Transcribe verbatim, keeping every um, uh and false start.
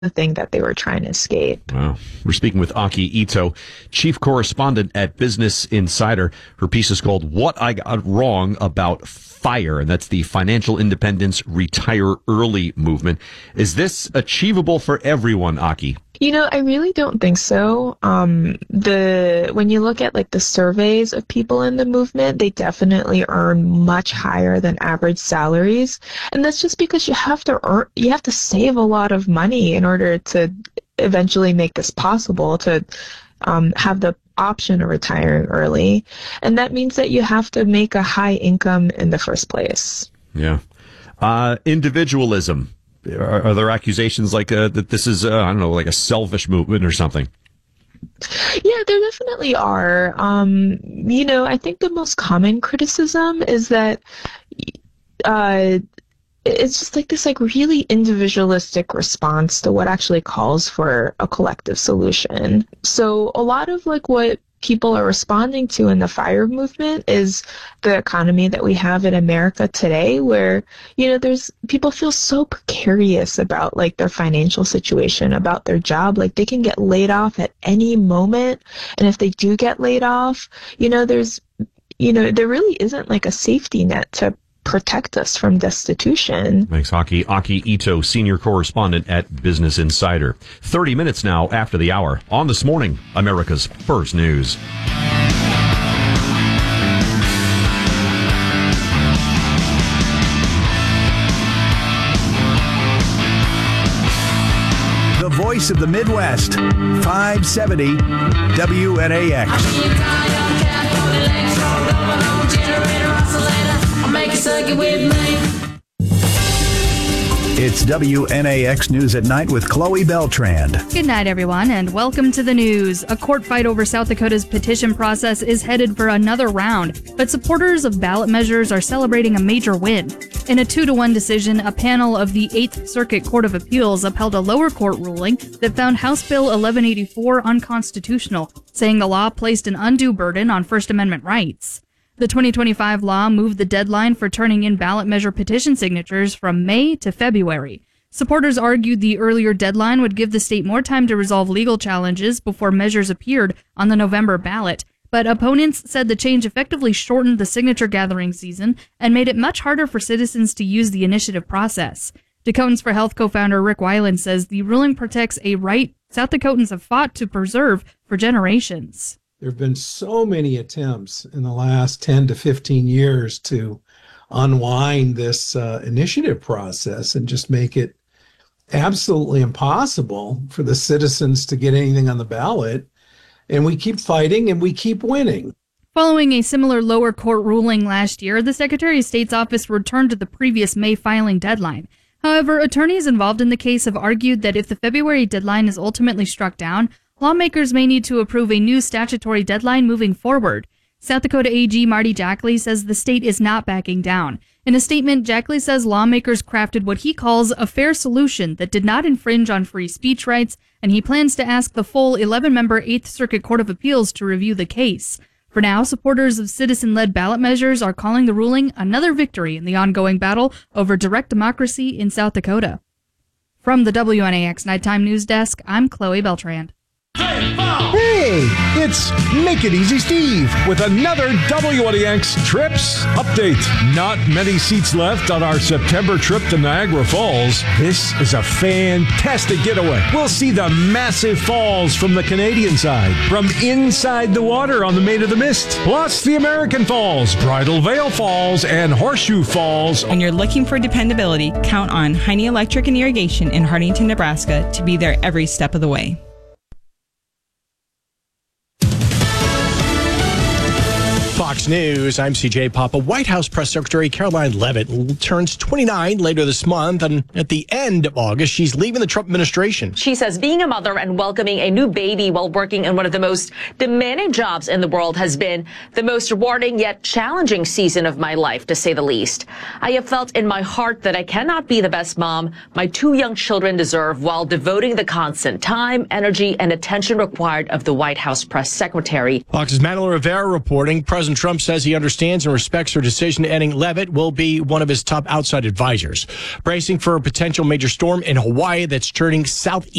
the thing that they were trying to escape. Wow. We're speaking with Aki Ito, chief correspondent at Business Insider. Her piece is called What I Got Wrong About FIRE, and that's the Financial Independence Retire Early movement. Is this achievable for everyone, Aki? You know, I really don't think so. Um, the when you look at like the surveys of people in the movement, they definitely earn much higher than average salaries, and that's just because you have to earn, you have to save a lot of money in order to eventually make this possible, to um, have the option of retiring early, and that means that you have to make a high income in the first place. Yeah, uh, individualism. Are, are there accusations like uh, that this is, uh, I don't know, like a selfish movement or something? Yeah, there definitely are. Um, you know, I think the most common criticism is that uh, it's just like this like really individualistic response to what actually calls for a collective solution. So a lot of like what people are responding to in the FIRE movement is the economy that we have in America today, where, you know, there's people feel so precarious about like their financial situation, about their job. Like they can get laid off at any moment. And if they do get laid off, you know, there's, you know, there really isn't like a safety net to protect us from destitution. Thanks, Aki. Aki Ito, senior correspondent at Business Insider. thirty minutes now after the hour. On This Morning, America's First News. The voice of the Midwest, five seventy W N A X. It's W N A X News at Night with Chloe Beltrand. Good night, everyone, and welcome to the news. A court fight over South Dakota's petition process is headed for another round, but supporters of ballot measures are celebrating a major win. In a two to one decision, a panel of the Eighth Circuit Court of Appeals upheld a lower court ruling that found House Bill eleven eighty-four unconstitutional, saying the law placed an undue burden on First Amendment rights. The twenty twenty-five law moved the deadline for turning in ballot measure petition signatures from May to February. Supporters argued the earlier deadline would give the state more time to resolve legal challenges before measures appeared on the November ballot, but opponents said the change effectively shortened the signature gathering season and made it much harder for citizens to use the initiative process. Dakotans for Health co-founder Rick Weiland says the ruling protects a right South Dakotans have fought to preserve for generations. There have been so many attempts in the last ten to fifteen years to unwind this uh, initiative process and just make it absolutely impossible for the citizens to get anything on the ballot. And we keep fighting and we keep winning. Following a similar lower court ruling last year, the Secretary of State's office returned to the previous May filing deadline. However, attorneys involved in the case have argued that if the February deadline is ultimately struck down, lawmakers may need to approve a new statutory deadline moving forward. South Dakota A G Marty Jackley says the state is not backing down. In a statement, Jackley says lawmakers crafted what he calls a fair solution that did not infringe on free speech rights, and he plans to ask the full eleven-member Eighth Circuit Court of Appeals to review the case. For now, supporters of citizen-led ballot measures are calling the ruling another victory in the ongoing battle over direct democracy in South Dakota. From the W N A X Nighttime News Desk, I'm Chloe Beltrand. Hey, it's Make It Easy Steve with another W N A X Trips update. Not many seats left on our September trip to Niagara Falls. This is a fantastic getaway. We'll see the massive falls from the Canadian side, from inside the water on the Maid of the Mist, plus the American Falls, Bridal Veil Falls, and Horseshoe Falls. When you're looking for dependability, count on Heine Electric and Irrigation in Hartington, Nebraska to be there every step of the way. Fox News, I'm C J Papa. White House Press Secretary Caroline Leavitt turns twenty-nine later this month, and at the end of August, she's leaving the Trump administration. She says being a mother and welcoming a new baby while working in one of the most demanding jobs in the world has been the most rewarding yet challenging season of my life, to say the least. I have felt in my heart that I cannot be the best mom my two young children deserve while devoting the constant time, energy, and attention required of the White House Press Secretary. Fox's Madeline Rivera reporting President Trump says he understands and respects her decision. Ending Leavitt will be one of his top outside advisors. Bracing for a potential major storm in Hawaii that's turning southeast.